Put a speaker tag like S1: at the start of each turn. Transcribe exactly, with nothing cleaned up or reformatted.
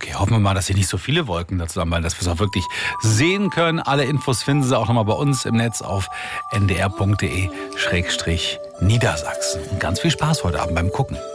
S1: Okay, hoffen wir mal, dass sich nicht so viele Wolken da zusammenballen, dass wir es auch wirklich sehen können. Alle Infos finden Sie auch nochmal bei uns im Netz auf n d r punkt d e Schrägstrich Niedersachsen. Und ganz viel Spaß heute Abend beim Gucken.